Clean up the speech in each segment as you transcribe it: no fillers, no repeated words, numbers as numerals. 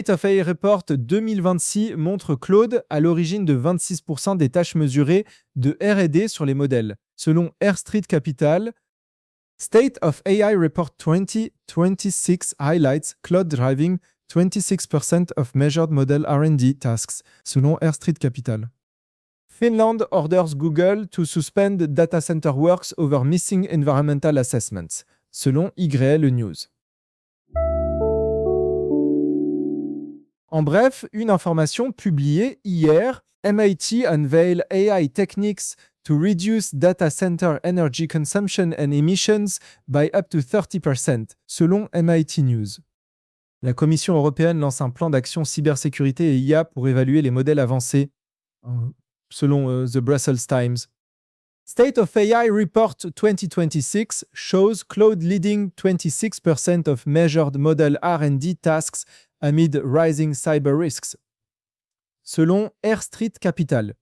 State of AI Report 2026 montre Claude à l'origine de 26% des tâches mesurées de R&D sur les modèles. Selon Air Street Capital, State of AI Report 2026 highlights Cloud driving 26% of measured model R&D tasks, selon Air Street Capital. Finland orders Google to suspend data center works over missing environmental assessments, selon YL News. En bref, une information publiée hier, MIT unveil AI techniques to reduce data center energy consumption and emissions by up to 30%, selon MIT News. La Commission européenne lance un plan d'action cybersécurité et IA pour évaluer les modèles avancés, selon The Brussels Times. State of AI Report 2026 shows Claude leading 26% of measured model R&D tasks amid rising cyber risks, selon Air Street Capital.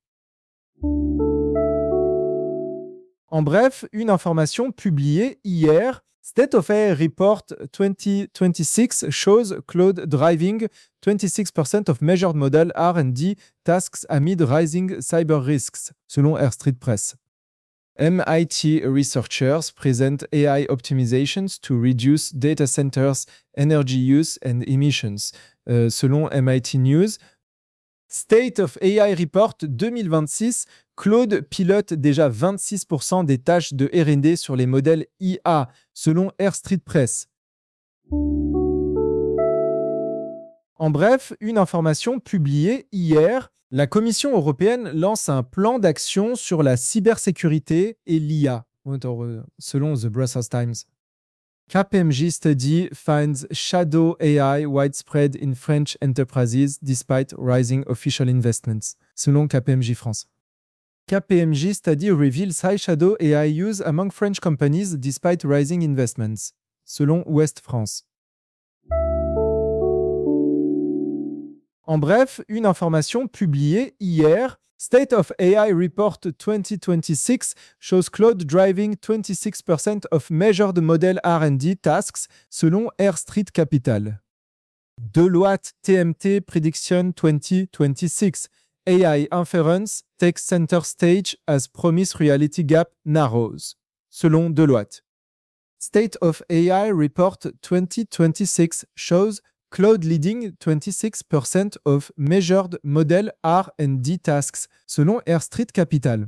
En bref, une information publiée hier, State of AI Report 2026 shows Claude driving 26% of measured model R&D tasks amid rising cyber risks, selon Air Street Press. MIT researchers present AI optimizations to reduce data centers' energy use and emissions, selon MIT News. State of AI Report 2026, Claude pilote déjà 26% des tâches de R&D sur les modèles IA, selon Air Street Press. En bref, une information publiée hier, la Commission européenne lance un plan d'action sur la cybersécurité et l'IA, selon The Brussels Times. KPMG study finds shadow AI widespread in French enterprises despite rising official investments, selon KPMG France. KPMG study reveals high shadow AI use among French companies despite rising investments, selon Ouest France. En bref, une information publiée hier, State of AI Report 2026 shows Claude driving 26% of measured model R&D tasks, selon Air Street Capital. Deloitte TMT Prediction 2026 AI inference takes center stage as promise reality gap narrows, selon Deloitte. State of AI Report 2026 shows Claude leading 26% of measured model R&D tasks, selon Air Street Capital.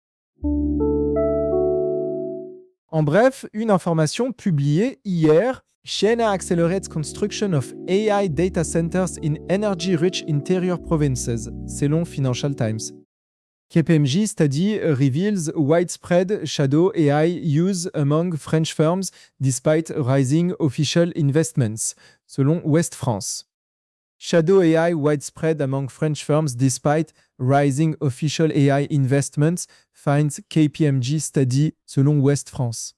En bref, une information publiée hier, China accelerates construction of AI data centers in energy-rich interior provinces, selon Financial Times. KPMG study reveals widespread shadow AI use among French firms despite rising official investments, selon Ouest France. Shadow AI widespread among French firms despite rising official AI investments, finds KPMG study, selon Ouest France.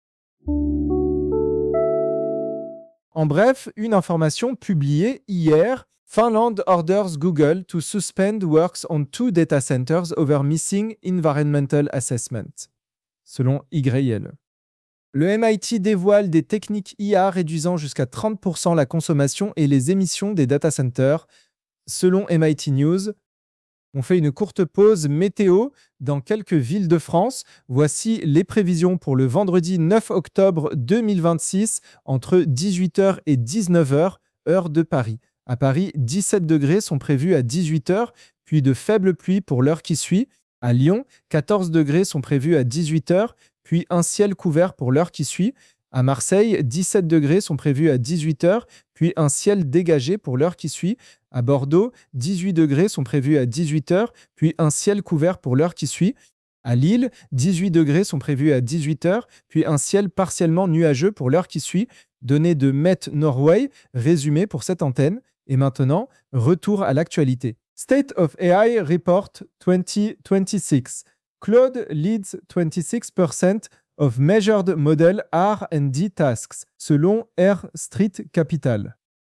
En bref, une information publiée hier, Finland orders Google to suspend works on 2 data centers over missing environmental assessment, selon YL. Le MIT dévoile des techniques IA réduisant jusqu'à 30% la consommation et les émissions des data centers, selon MIT News. On fait une courte pause météo dans quelques villes de France. Voici les prévisions pour le vendredi 9 octobre 2026 entre 18h et 19h, heure de Paris. À Paris, 17 degrés sont prévus à 18h, puis de faibles pluies pour l'heure qui suit. À Lyon, 14 degrés sont prévus à 18h, puis un ciel couvert pour l'heure qui suit. À Marseille, 17 degrés sont prévus à 18h, puis un ciel dégagé pour l'heure qui suit. À Bordeaux, 18 degrés sont prévus à 18h, puis un ciel couvert pour l'heure qui suit. À Lille, 18 degrés sont prévus à 18h, puis un ciel partiellement nuageux pour l'heure qui suit. Données de Met Norway, résumé pour cette antenne. Et maintenant, retour à l'actualité. State of AI Report 2026. Claude leads 26% of measured model R&D tasks, selon Air Street Capital.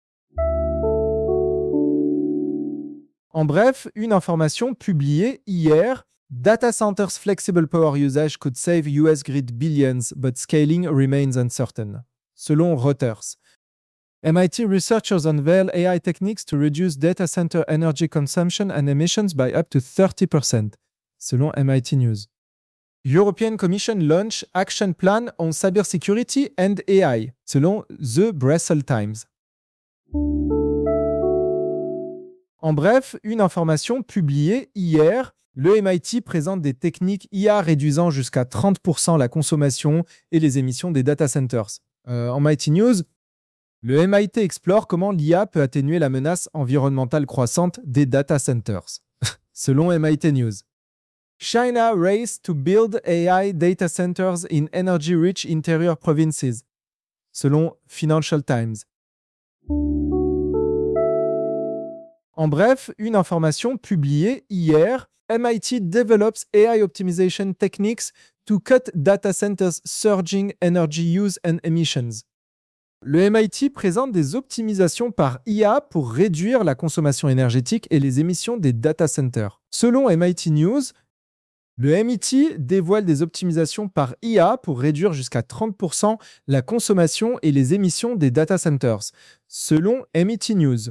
En bref, une information publiée hier, Data centers' flexible power usage could save US grid billions, but scaling remains uncertain, selon Reuters. MIT researchers unveil AI techniques to reduce data center energy consumption and emissions by up to 30%, selon MIT News. European Commission launch action plan on cybersecurity and AI, selon The Brussels Times. En bref, une information publiée hier, le MIT présente des techniques IA réduisant jusqu'à 30% la consommation et les émissions des data centers. En MIT News, le MIT explore comment l'IA peut atténuer la menace environnementale croissante des data centers. Selon MIT News. China race to build AI data centers in energy-rich interior provinces. Selon Financial Times. En bref, une information publiée hier, MIT develops AI optimization techniques to cut data centers' surging energy use and emissions. Le MIT présente des optimisations par IA pour réduire la consommation énergétique et les émissions des data centers. Selon MIT News, le MIT dévoile des optimisations par IA pour réduire jusqu'à 30% la consommation et les émissions des data centers. Selon MIT News.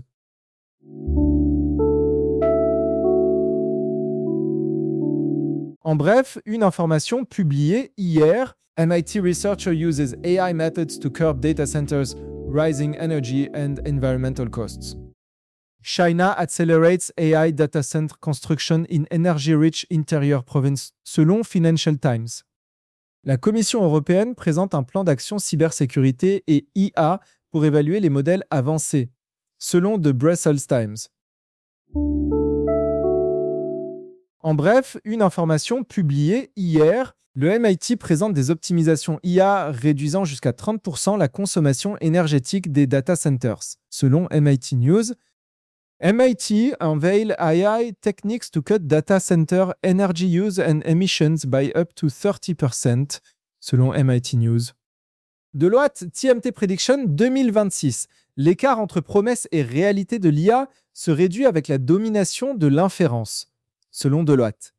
En bref, une information publiée hier, MIT researcher uses AI methods to curb data centers' rising energy and environmental costs. China accelerates AI data center construction in energy-rich interior province, selon Financial Times. La Commission européenne présente un plan d'action cybersécurité et IA pour évaluer les modèles avancés, selon The Brussels Times. En bref, une information publiée hier, le MIT présente des optimisations IA réduisant jusqu'à 30% la consommation énergétique des data centers. Selon MIT News, MIT unveil AI techniques to cut data center energy use and emissions by up to 30%, selon MIT News. Deloitte TMT Prediction 2026. L'écart entre promesses et réalité de l'IA se réduit avec la domination de l'inférence, selon Deloitte.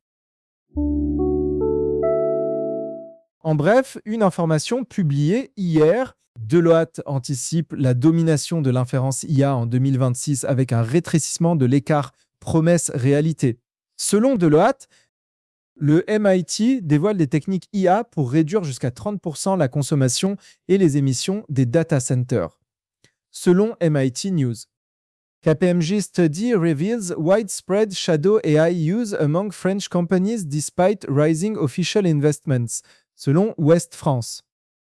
En bref, une information publiée hier, Deloitte anticipe la domination de l'inférence IA en 2026 avec un rétrécissement de l'écart promesse-réalité. Selon Deloitte, le MIT dévoile des techniques IA pour réduire jusqu'à 30% la consommation et les émissions des data centers. Selon MIT News. KPMG study reveals widespread shadow AI use among French companies despite rising official investments, selon Ouest France.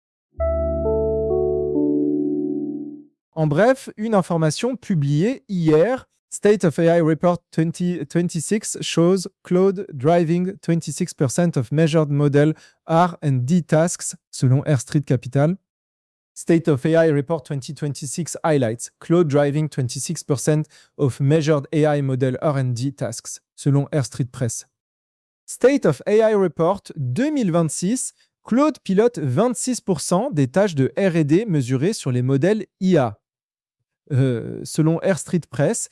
En bref, une information publiée hier, State of AI Report 2026 shows Claude driving 26% of measured model R&D tasks, selon Air Street Capital. State of AI Report 2026 highlights Claude driving 26% of measured AI model R&D tasks, selon Air Street Press. State of AI Report 2026, Claude pilote 26% des tâches de R&D mesurées sur les modèles IA. Selon Air Street Press.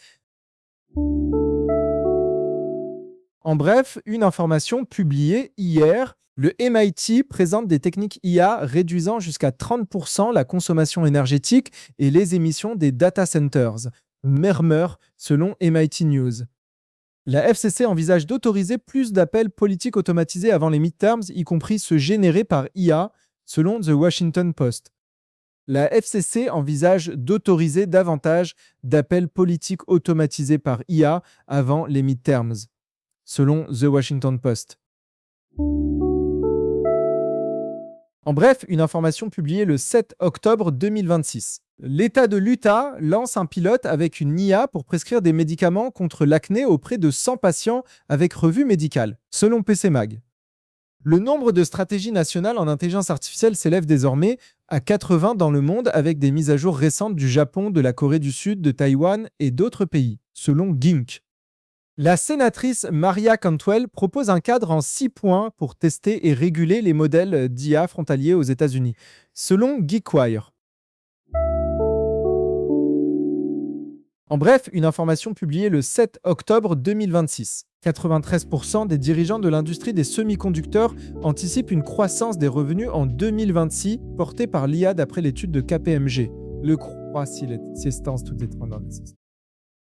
En bref, une information publiée hier, le MIT présente des techniques IA réduisant jusqu'à 30% la consommation énergétique et les émissions des data centers. Murmure, selon MIT News. La FCC envisage d'autoriser plus d'appels politiques automatisés avant les midterms, y compris ceux générés par IA, selon The Washington Post. La FCC envisage d'autoriser davantage d'appels politiques automatisés par IA avant les midterms, selon The Washington Post. En bref, une information publiée le 7 octobre 2026. L'État de l'Utah lance un pilote avec une IA pour prescrire des médicaments contre l'acné auprès de 100 patients avec revue médicale, selon PCMag. Le nombre de stratégies nationales en intelligence artificielle s'élève désormais à 80 dans le monde avec des mises à jour récentes du Japon, de la Corée du Sud, de Taïwan et d'autres pays, selon Gink. La sénatrice Maria Cantwell propose un cadre en 6 points pour tester et réguler les modèles d'IA frontaliers aux États-Unis, selon GeekWire. En bref, une information publiée le 7 octobre 2026. 93% des dirigeants de l'industrie des semi-conducteurs anticipent une croissance des revenus en 2026 portée par l'IA d'après l'étude de KPMG. Le 3 si it stands to determine this.